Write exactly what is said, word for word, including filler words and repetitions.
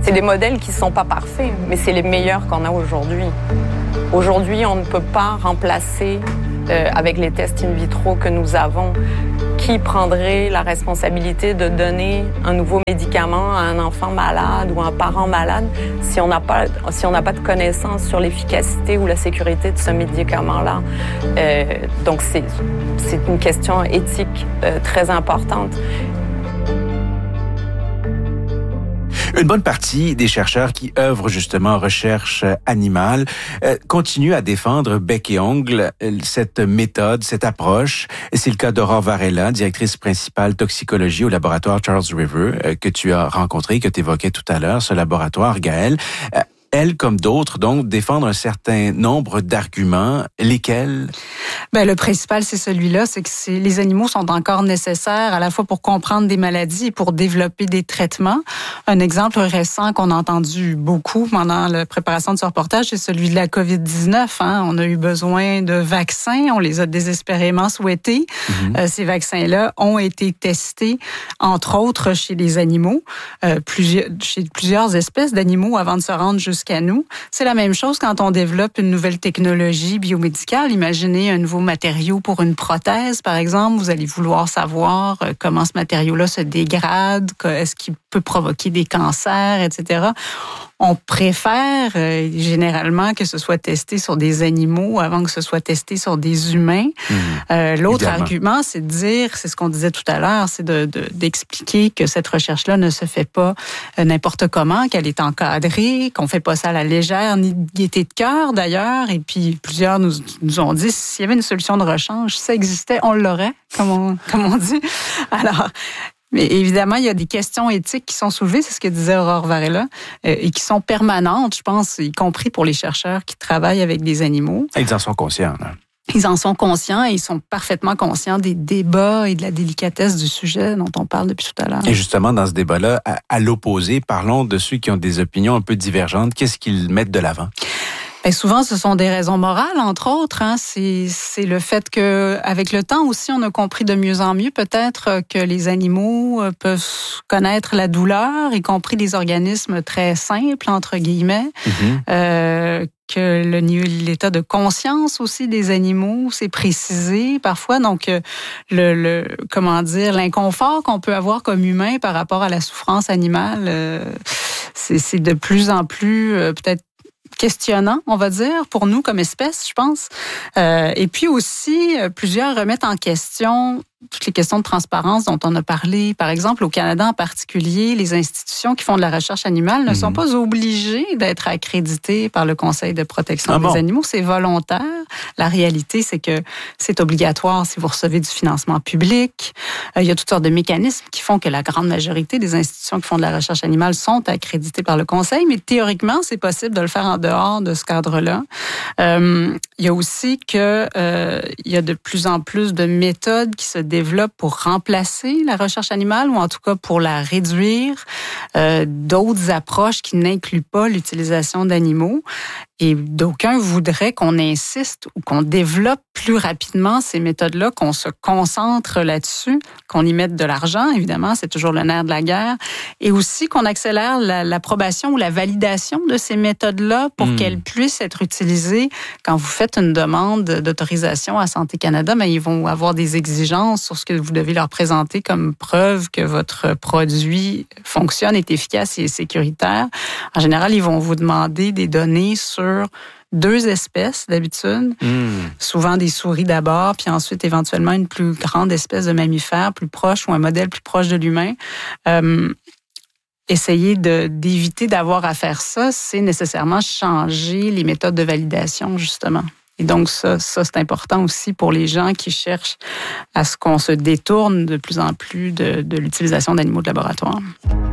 C'est des modèles qui ne sont pas parfaits, mais c'est les meilleurs qu'on a aujourd'hui. Aujourd'hui, on ne peut pas remplacer, euh, avec les tests in vitro que nous avons, qui prendrait la responsabilité de donner un nouveau médicament à un enfant malade ou à un parent malade si on n'a pas, si on n'a pas de connaissance sur l'efficacité ou la sécurité de ce médicament-là. Euh, donc, c'est, c'est une question éthique euh, très importante. Une bonne partie des chercheurs qui œuvrent justement en recherche animale euh, continuent à défendre bec et ongle euh, cette méthode, cette approche. C'est le cas d'Aurore Varela, directrice principale toxicologie au laboratoire Charles River, euh, que tu as rencontré, que tu évoquais tout à l'heure, ce laboratoire, Gaëlle. Euh, Elle, comme d'autres, donc, défendent un certain nombre d'arguments. Lesquels? Ben, le principal, c'est celui-là, c'est que c'est, les animaux sont encore nécessaires à la fois pour comprendre des maladies et pour développer des traitements. Un exemple récent qu'on a entendu beaucoup pendant la préparation de ce reportage, c'est celui de la covid dix-neuf. Hein. On a eu besoin de vaccins, on les a désespérément souhaités. Mm-hmm. Euh, ces vaccins-là ont été testés, entre autres, chez les animaux, euh, plusieurs, chez plusieurs espèces d'animaux avant de se rendre jusqu'à nous. C'est la même chose quand on développe une nouvelle technologie biomédicale. Imaginez un nouveau matériau pour une prothèse, par exemple. Vous allez vouloir savoir comment ce matériau-là se dégrade, est-ce qu'il peut provoquer des cancers, et cetera. On préfère euh, généralement que ce soit testé sur des animaux avant que ce soit testé sur des humains. Mmh, euh, l'autre évidemment. Argument, c'est de dire, c'est ce qu'on disait tout à l'heure, c'est de, de, d'expliquer que cette recherche-là ne se fait pas euh, n'importe comment, qu'elle est encadrée, qu'on fait pas ça à la légère, ni de gaieté de cœur d'ailleurs. Et puis plusieurs nous, nous ont dit, s'il y avait une solution de rechange, si ça existait, on l'aurait, comme on, comme on dit. Alors, mais évidemment, il y a des questions éthiques qui sont soulevées, c'est ce que disait Aurore Varela, euh, et qui sont permanentes, je pense, y compris pour les chercheurs qui travaillent avec des animaux. Ils en sont conscients, là. Ils en sont conscients et ils sont parfaitement conscients des débats et de la délicatesse du sujet dont on parle depuis tout à l'heure. Et justement, dans ce débat-là, à, à l'opposé, parlons de ceux qui ont des opinions un peu divergentes. Qu'est-ce qu'ils mettent de l'avant? Bien, souvent, ce sont des raisons morales, entre autres. Hein. C'est, c'est le fait que, avec le temps aussi, on a compris de mieux en mieux peut-être que les animaux peuvent connaître la douleur, y compris des organismes très simples, entre guillemets. Mm-hmm. Euh, que le, l'état de conscience aussi des animaux, c'est précisé parfois. Donc, le, le comment dire, l'inconfort qu'on peut avoir comme humain par rapport à la souffrance animale, euh, c'est, c'est de plus en plus euh, peut-être questionnant, on va dire, pour nous comme espèce, je pense. Euh, et puis aussi, plusieurs remettent en question toutes les questions de transparence dont on a parlé. Par exemple, au Canada en particulier, les institutions qui font de la recherche animale ne mmh. sont pas obligées d'être accréditées par le Conseil de protection ah des bon? animaux. C'est volontaire. La réalité, c'est que c'est obligatoire si vous recevez du financement public. Euh, il y a toutes sortes de mécanismes qui font que la grande majorité des institutions qui font de la recherche animale sont accréditées par le Conseil, mais théoriquement, c'est possible de le faire en dehors de ce cadre-là. Euh, il y a aussi que euh, il y a de plus en plus de méthodes qui se développe pour remplacer la recherche animale ou en tout cas pour la réduire, euh, d'autres approches qui n'incluent pas l'utilisation d'animaux. Et d'aucuns voudraient qu'on insiste ou qu'on développe plus rapidement ces méthodes-là, qu'on se concentre là-dessus, qu'on y mette de l'argent, évidemment, c'est toujours le nerf de la guerre, et aussi qu'on accélère la, l'approbation ou la validation de ces méthodes-là pour mmh. qu'elles puissent être utilisées. Quand vous faites une demande d'autorisation à Santé Canada, ben, ils vont avoir des exigences sur ce que vous devez leur présenter comme preuve que votre produit fonctionne, est efficace et est sécuritaire. En général, ils vont vous demander des données sur deux espèces d'habitude, mmh. souvent des souris d'abord, puis ensuite éventuellement une plus grande espèce de mammifère plus proche ou un modèle plus proche de l'humain. Euh, essayer de, d'éviter d'avoir à faire ça, c'est nécessairement changer les méthodes de validation, justement. Et donc, ça, ça, c'est important aussi pour les gens qui cherchent à ce qu'on se détourne de plus en plus de, de l'utilisation d'animaux de laboratoire.